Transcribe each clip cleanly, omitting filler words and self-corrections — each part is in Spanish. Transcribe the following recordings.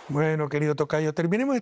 Bueno, querido tocayo, terminemos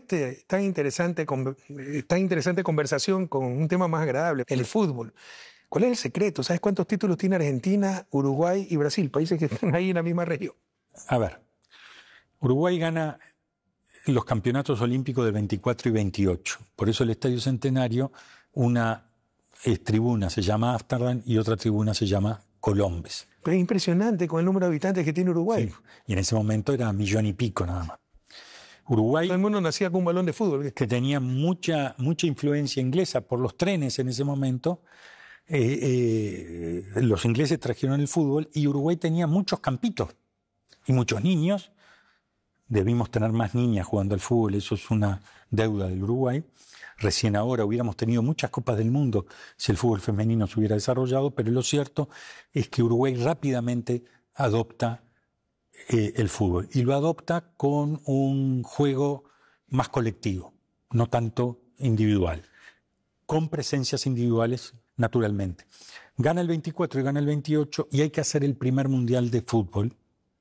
tan interesante conversación con un tema más agradable, el fútbol. ¿Cuál es el secreto? ¿Sabes cuántos títulos tiene Argentina, Uruguay y Brasil? Países que están ahí en la misma región. A ver, Uruguay gana los campeonatos olímpicos del 24 y 28. Por eso el Estadio Centenario, una tribuna se llama Amsterdam y otra tribuna se llama Colombes. Pero es impresionante con el número de habitantes que tiene Uruguay. Sí, y en ese momento era 1,5 millones nada más. Uruguay, todo el mundo nacía con un balón de fútbol. que tenía mucha influencia inglesa por los trenes en ese momento, los ingleses trajeron el fútbol y Uruguay tenía muchos campitos y muchos niños. Debimos tener más niñas jugando al fútbol, eso es una deuda del Uruguay. Recién ahora hubiéramos tenido muchas Copas del Mundo si el fútbol femenino se hubiera desarrollado, pero lo cierto es que Uruguay rápidamente adopta el fútbol y lo adopta con un juego más colectivo, no tanto individual, con presencias individuales naturalmente. Gana el 24 y gana el 28 y hay que hacer el primer mundial de fútbol.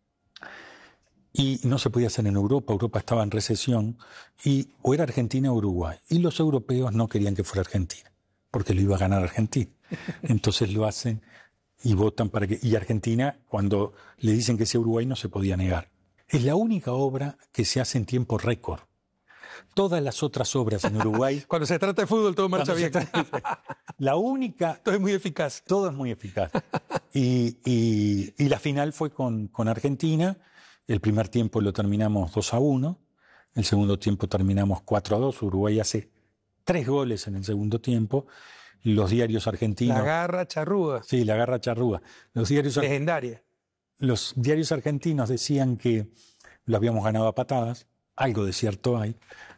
Y no se podía hacer en Europa estaba en recesión, y o era Argentina o Uruguay. Y los europeos no querían que fuera Argentina, porque lo iba a ganar Argentina. Entonces lo hacen y votan para que... Y Argentina, cuando le dicen que sea Uruguay, no se podía negar. Es la única obra que se hace en tiempo récord. Todas las otras obras en Uruguay... Cuando se trata de fútbol todo marcha bien. La única... Todo es muy eficaz. Todo es muy eficaz. Y la final fue con Argentina. El primer tiempo lo terminamos 2-1, el segundo tiempo terminamos 4-2, Uruguay hace 3 goles en el segundo tiempo, los diarios argentinos... La garra charrúa. Sí, la garra charrúa. Legendaria. Los diarios argentinos decían que lo habíamos ganado a patadas, algo de cierto hay.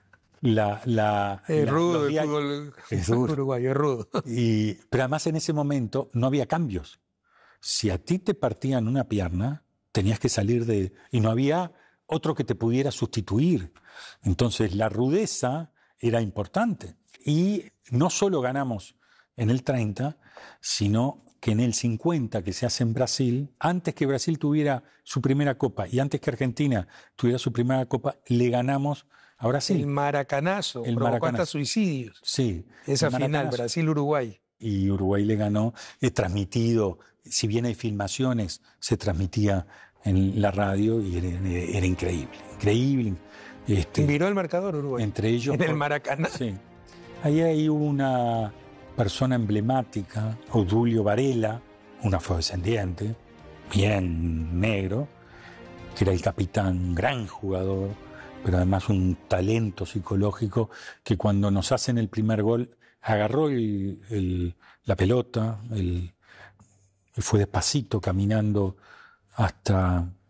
Es rudo el fútbol es duro. Uruguay, es rudo. Pero además en ese momento no había cambios. Si a ti te partían una pierna, tenías que salir y no había otro que te pudiera sustituir. Entonces la rudeza era importante. Y no solo ganamos en el 30, sino que en el 50, que se hace en Brasil, antes que Brasil tuviera su primera copa y antes que Argentina tuviera su primera copa, le ganamos a Brasil. El maracanazo, provocó hasta suicidios. Sí. Esa final, Brasil-Uruguay. Y Uruguay le ganó, transmitido, si bien hay filmaciones, se transmitía en la radio y era increíble. Miró el marcador Uruguay. Entre ellos. En el Maracaná. Sí. Ahí hubo una persona emblemática, Odulio Varela, un afrodescendiente, bien negro, que era el capitán, un gran jugador, pero además un talento psicológico, que cuando nos hacen el primer gol, agarró la pelota y fue despacito caminando hasta